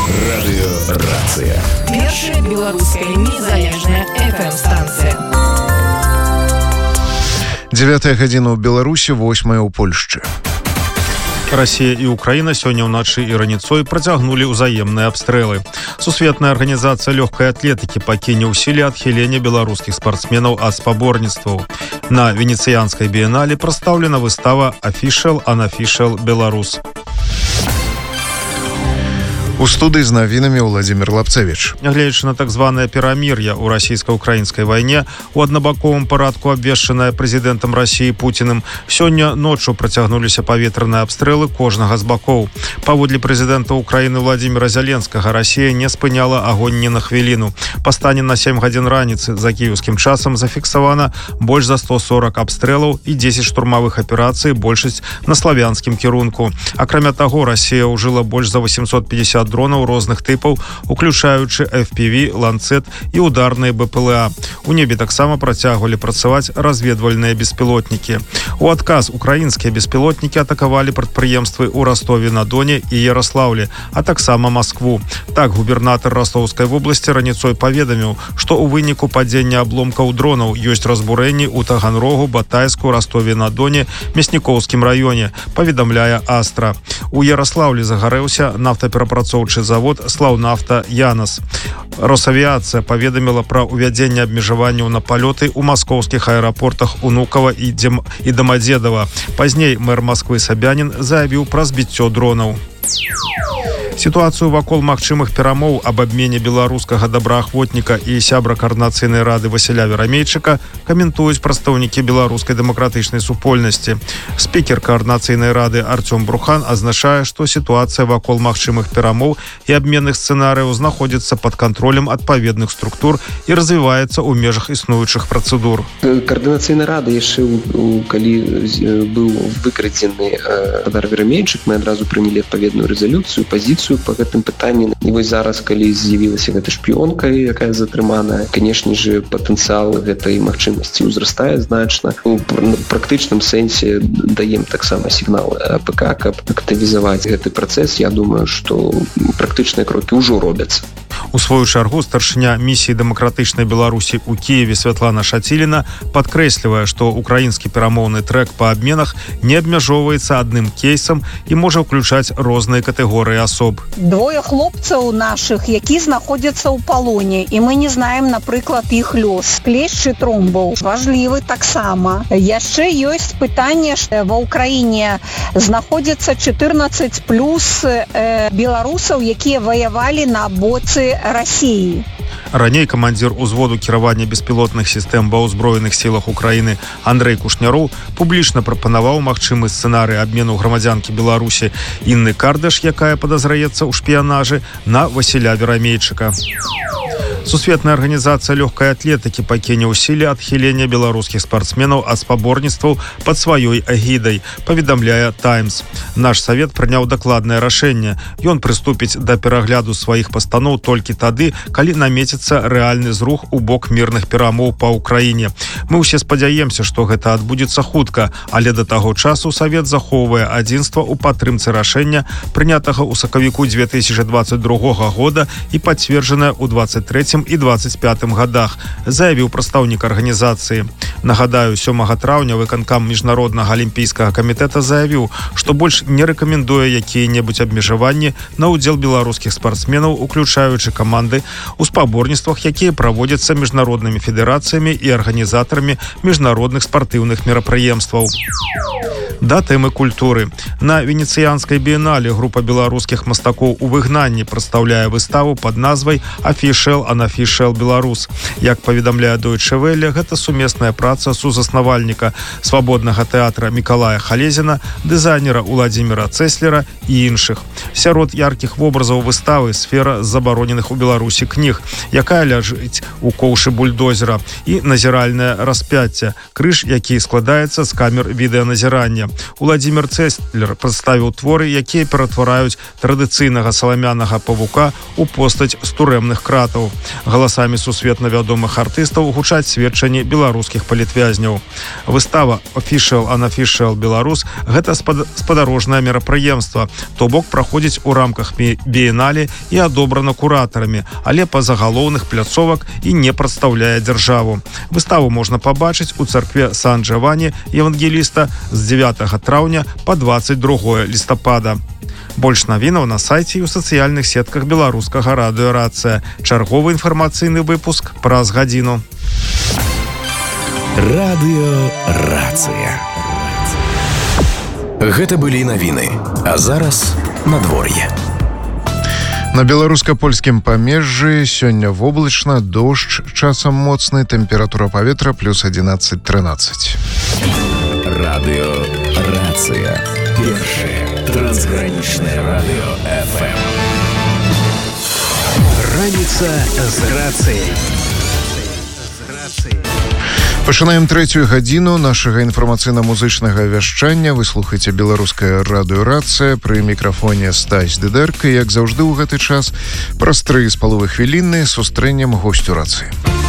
Радыёрацыя. Першая беларуская незалежная FM-станцыя. 9 гадзіна ў Беларусі, 8 ў Польшчы. Россия и Украина сегодня ўначы и раніцой працягнули ўзаемныя абстрэлы. Сусветная организация легкой атлетики пакіне ўсілі адхілення беларускіх спортсменаў ад спаборніцтваў. На Венецианской биеннале прадстаўлена выстава Official Unofficial Беларусь. У студыі з навінамі Владимир Лапцевич. Нягледзячы на так званае перамір'е ў расійска-украінскай вайне, у аднабаковым парадку абвешчанае прэзідэнтам Расіі Пуціным, сёння ноччу працягнуліся паветраныя абстрэлы кожнага з бакоў. Паводле прэзідэнта Украіны Владимира Зеленскага, Расія не спыняла агонь ні на хвіліну. Па стане на 7 гадзін раніцы за кіеўскім часам зафіксавана больш за 140 абстрэлаў і 10 штурмавых аперацый, большасць на славянскім кірунку. Акрамя таго, Расія ўжыла больш за 850 дронаў розных тыпаў, уключаючы FPV, ланцет і ударныя БПЛА. У небе таксама працягвалі працаваць разведвальныя беспілотнікі. У адказ украінскія беспілотнікі атакавалі прадпрыемствы ў Ростове-на-Доне і Ярослаўлі, а таксама Маскву. Так, губернатар Ростовскай вобласці раніцой паведаміў, што ў выніку падзення абломкаў дронаў ёсць разбурэнні ў Таганрогу, Батайску, Ростове-на-Доне, Мяснікоўскім раёне, паведамляе Астра. У Ярослаўлі загарэўся нафтаперапрацоўчы завод «Слаўнафта Янас». Росавіацыя паведаміла пра ўвядзенне абмежаванняў на палёты ў маскоўскіх аэрапортах Унукова і Домодедово. Пазней мэр Москвы Собянин заявіў пра збіццё дронаў. Сітуацыю вакол магчымых перамоў аб абмене беларускага добраахвотніка і сябра Коордынацыйнай рады Васіля Верамейчыка каментуюць прадстаўнікі беларускай дэмакратычнай супольнасці. Спікер Коордынацыйнай рады Артём Брухан азначае, што сітуацыя вакол магчымых перамоў і абменных сцэнарыяў знаходзіцца пад кантролем адпаведных структур і развіваецца ў межах існуючых працэдур. Коордынацыйнай рады яшчэ калі быў выкрадзены Адар Верамейчык, мы адразу прынялі адпаведную рэзалюцыю, пазіцыю по гэтым пытанні. І вось зараз, калі з'явілася гэта шпіёнка, якая затрыманая, канешне же, патэнцыял гэтай магчымасці ўзрастае значна. У практычным сэнсе даем таксама сігнал АПК, каб актывізаваць гэты працэс. Я думаю, што практычныя крокі ўжо робяцца. У сваю чаргу старшыня місіі дэмакратычнай Беларусі ў Кіеве Святлана Шаціліна падкрэслівае, што украінскі перамоўны трэк па абменах не абмяжоўваецца адным кейсам і можа ўключаць розныя катэгорыі асоб. Двое хлопцаў нашых, які знаходзяцца ў палоне, і мы не знаем, напрыклад, іх лёс. Клешчы тромбаў важлівы таксама. Яшчэ ёсць пытанне, што ва ўкраіне знаходзіцца 14 плюс беларусаў, якія ваявалі на боцы России. Раней камандзір узводу кіравання беспілотных сістэм ва ўзброеных сілах Украіны Андрэй Кушняроў публічна прапанаваў магчымы сцэнарый абмену грамадзянкі Беларусі Інны Кардаш, якая падазраецца ў шпіянажы, на Васіля Верамейчыка. Сусветная организация легкой атлетики пакіне ўсілі адхілення беларускіх спортсменаў ад спаборніцтваў пад сваёй агідай, паведамляе Таймс. Наш савет прыняў дакладнае рашэнне. Ён прыступіць да перагляду сваіх пастаноў толькі тады, калі намеціцца рэальны зрух у бок мірных перамоў па Ўкраіне. Мы ўсе спадзяемся, што гэта адбудзецца хутка, але да таго часу савет захоўвае адзінства ў падтрымцы рашэння, прынятага ў сакавіку 2022 года і пацверджанае ў 23 і 25 годах, заявіў прадстаўнік арганізацыі. Нагадаю, 7 траўня выканкам міжнароднага алімпійскага камітэта заявіў, што больш не рэкамендуе якія-небудзь абмежаванні на ўдзел беларускіх спартсменаў, уключаючы каманды у спаборніцтвах, якія праводзяцца міжнароднымі федэрацыямі і арганізатарамі міжнародных спартыўных мерапрыемстваў. Да тэмы культуры. На Венецианской биеннале група беларускіх мастакоў у выгнанні прадстаўляе выставу пад назвай Official Unofficial Беларусь. Як паведамляе Deutsche Welle, гэта сумесная праца сузаснавальніка свабоднага тэатра Мікалая Халезіна, дызайнера Уладзіміра Цэслера і іншых. Сярод яркіх вобразаў выставы сфера забароненых у Беларусі кніг, якая ляжыць у коўшы бульдозера, і назіральнае распяцце, крыж, які складаецца з камер відэаназірання. Уладзімір Цэслер прадставіў творы, якія ператвараюць традыцыйнага саламянага павука ў постаць з турэмных кратаў. Галасамі сусветна вядомых артыстаў гучаць сведчанні беларускіх палітвязняў. Выстава Official Unofficial Беларус гэта спадарожнае мерапрыемства, то бок праходзіць у рамках біенале і адобрана куратарамі, але па-за галоўных пляцовак і не прадстаўляе дзяржаву. Выставу можна пабачыць у царкве Сан-Джавані Евангеліста з 9 траўня па 22 лістапада. Больш навінаў на сайце і ў сацыяльных сетках беларускага радыё «Рацыя». Чарговы інфармацыйны выпуск праз гадзіну. Радыё «Рацыя». Гэта былі навіны, а зараз надвор'е. На беларуска-польскім памежжы сёння воблачна, дождж, часам моцны, тэмпература паветра плюс 11-13. Радыё «Рацыя». Першае трансгранічнае радыё ФМ. Раніца з рацыяй. Пачынаем трэцюю гадзіну нашага інфармацыйна-музычнага вяшчання. Вы слухаеце беларускае радыё «Рацыя», пры мікрафоне Стась Дыдэрка. Як заўжды ў гэты час, праз 3,5 хвіліны сустрэнем госцю «Рацыі».